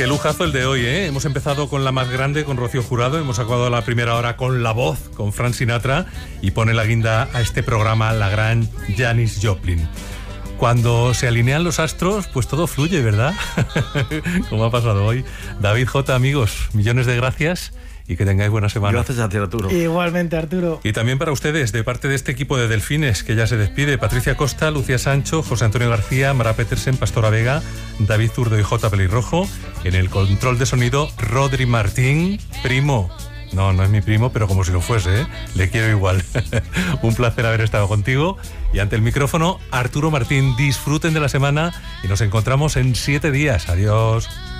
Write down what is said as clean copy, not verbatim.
Qué lujazo el de hoy, ¿eh? Hemos empezado con la más grande, con Rocío Jurado, hemos acabado la primera hora con La Voz, con Frank Sinatra, y pone la guinda a este programa la gran Janis Joplin. Cuando se alinean los astros, pues todo fluye, ¿verdad? Como ha pasado hoy. David J, amigos, millones de gracias y que tengáis buena semana. Gracias a ti, Arturo. Igualmente, Arturo. Y también para ustedes, de parte de este equipo de Delfines, que ya se despide: Patricia Costa, Lucía Sancho, José Antonio García, Mara Petersen, Pastora Vega, David Zurdo y J. Pelirrojo. En el control de sonido, Rodri Martín, primo. No es mi primo, pero como si lo fuese, ¿eh? Le quiero igual. Un placer haber estado contigo. Y ante el micrófono, Arturo Martín. Disfruten de la semana y nos encontramos en 7 días. Adiós.